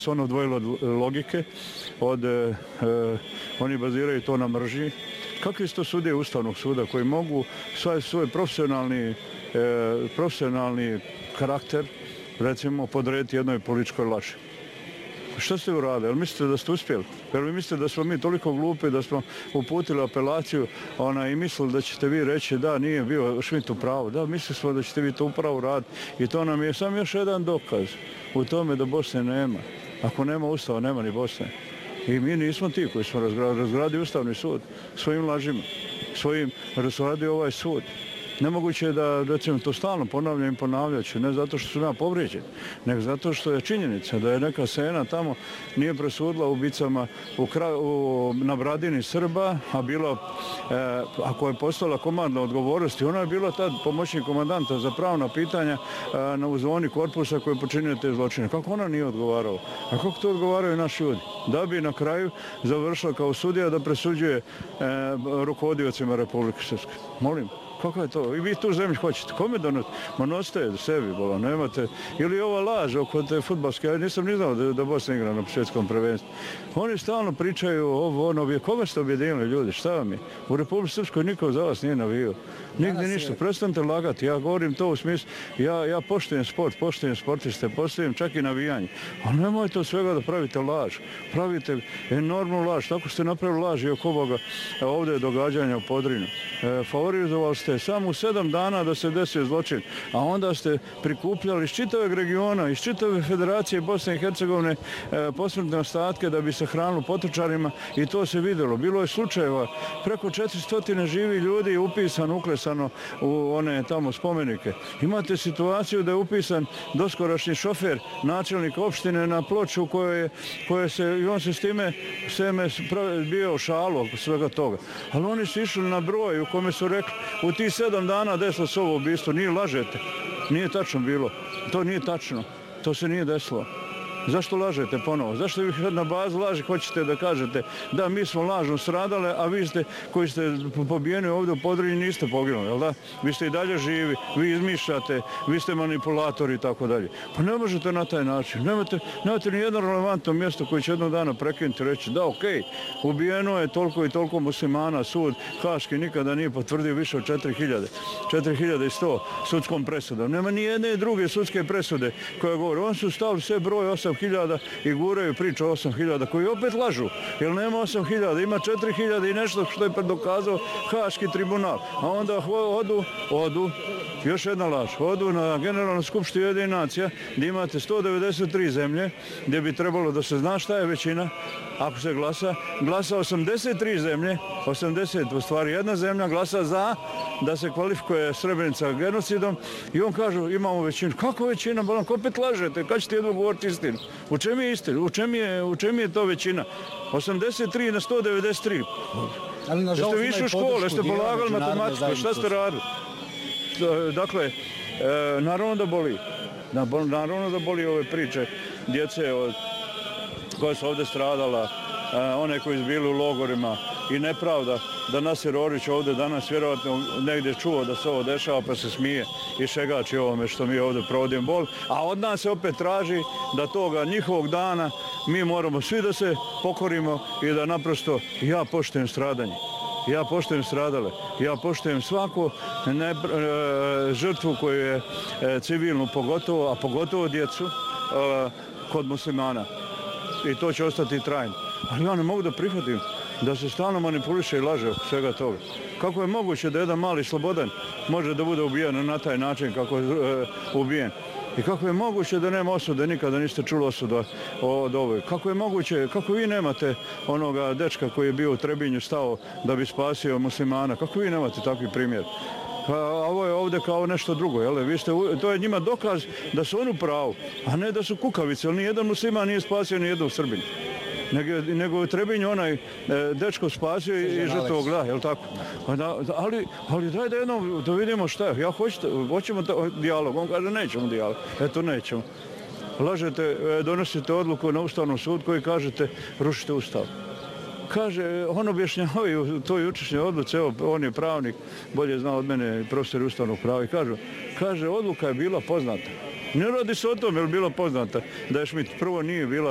se ono odvojilo od logike, oni baziraju to na mržnji. Kakvi su to sudije Ustavnog suda koji mogu svoj profesionalni karakter, recimo, podrediti jednoj političkoj laži? Što ste uradili? Jel mislite da ste uspjeli? Jel vi mislite da smo mi toliko glupi da smo uputili apelaciju i mislili da ćete vi reći da nije bio Šmit u pravu? Da, mislili smo da ćete vi to upravo raditi i to nam je samo još jedan dokaz u tome da Bosne nema. Ako nema Ustava, nema ni Bosne. I mi nismo ti koji smo razgradili Ustavni sud svojim lažima, svojim razgradio ovaj sud. Nemoguće je da, recimo, to stalno ponavljam i ponavljaću, ne zato što sam ja povrijeđen, nego zato što je činjenica da je neka Sena tamo nije presudila ubicama na Bradini Srba, ako je postala komandna odgovornosti, ona je bila tad pomoćnik komandanta za pravna pitanja u zoni korpusa koji je počinio te zločine. Kako ona nije odgovarala? A kako to odgovaraju naši ljudi? Da bi na kraju završila kao sudija da presuđuje rukovodiocima Republike Srpske. Molim. Kako je to? I vi tu zemlju hoćete. Kome donosite? Ma nosite sebi, bola, nemate. Ili ova laž oko te fudbalske, ja nisam ni znao da Bosna igra na svjetskom prvenstvu. Oni stalno pričaju ovo, ono, koga ste objedinili ljudi, šta vam je? U Republike Srpskoj niko za vas nije navio. Nigdje ništa, prestanite lagati. Ja govorim to u smislu, ja poštujem sport, poštujem sportiste, poštujem čak i navijanje. Ali nemojte od svega da pravite laž. Pravite enormnu laž. Tako ste napravili laž i oko ovoga ovdje događanja u Podrinu. Favorizovali ste samo u 7 dana da se desio zločin, a onda ste prikupljali iz čitavog regiona, iz čitave federacije Bosne i Hercegovine posmrtne ostatke da bi se hranilo potočarima i to se vidjelo. Bilo je slučajeva, preko 400 živi ljudi je upisano, uklesano u one tamo spomenike. Imate situaciju da je upisan doskorašnji šofer, načelnik opštine na Ploču koje se, i on se s time bio šalu oko svega toga. Ali oni su išli na broj u kome su rekli u tih 7 dana desilo se ovo ubistvo, nije lažete, nije tačno bilo, to nije tačno, to se nije desilo. Zašto lažete ponovo? Zašto vi na bazu laži hoćete da kažete da mi smo lažno stradale, a vi ste koji ste pobijeni ovdje u Podrinju niste poginuli, jel da? Vi ste i dalje živi, vi izmišljate, vi ste manipulatori i tako dalje. Pa ne možete na taj način, nemate ni jedno relevantno mjesto koje će jednog dana prekinuti i reći da okej, ubijeno je toliko i toliko muslimana, sud Haški nikada nije potvrdio više od 4100 sudskom presudom. Nema ni jedne druge sudske presude koje govore. Oni su stavili sve broj 8.000 i guraju priču 8.000 koji opet lažu, jer nema 8.000, ima 4.000 i nešto što je predokazao Haški tribunal. A onda odu, još jedna laž, odu na Generalnu skupštinu Ujedinjenih nacija gdje imate 193 zemlje, gdje bi trebalo da se zna šta je većina, ako se glasa 83 zemlje, 80, u stvari jedna zemlja glasa za da se kvalifikuje Srebrenica genocidom i on kaže imamo većinu. Kako većina? Bolanko, opet lažete, kad ćete jedno govoriti istinu? U čemu je istina? U čemu je to većina? 83 na 193. Jeste vi išli u školu, jeste polagali matematiku, šta ste radili? Dakle, naravno da boli. Naravno da boli ove priče djece koja su ovdje stradala, one koji su bili u logorima i nepravda da Nasir Orić ovdje danas vjerovatno negdje čuo da se ovo dešava pa se smije i šegači ovome što mi ovdje provodimo bol. A od nas se opet traži da toga njihovog dana mi moramo svi da se pokorimo i da naprosto ja poštujem stradanje. Ja poštujem stradale, ja poštujem svaku žrtvu koju je civilnu pogotovo, a pogotovo djecu kod muslimana. I to će ostati trajno. Ali ja ne mogu da prihvatim da se stalno manipuliše i laže oko svega toga. Kako je moguće da jedan mali Slobodan može da bude ubijen na taj način kako je ubijen? I kako je moguće da nema osude, nikada niste čuli osuda od ove? Kako je moguće, kako vi nemate onoga dečka koji je bio u Trebinju stao da bi spasio muslimana? Kako vi nemate takvi primjer? Pa ovo je ovdje kao nešto drugo, jel? To je njima dokaz da su oni u pravu, a ne da su kukavice, jer nijedan musliman nije spasio nijednog Srbina. Nego u Trebinju onaj dečko spasio i žrtvo gleda, je li tako? Ali daj da jednom da vidimo šta je. Ja hoćemo dijalog, on kaže nećemo dijalog. Eto nećemo. Lažete, donosite odluku na Ustavnom sudu koji kažete rušite Ustav. Kaže, on objašnjavaju u toj jučerašnjoj odluci, evo, on je pravnik, bolje zna od mene, profesor ustavnog prava, i kaže, odluka je bila poznata. Ne radi se o tome, je li bila poznata da je Šmit. Prvo nije bila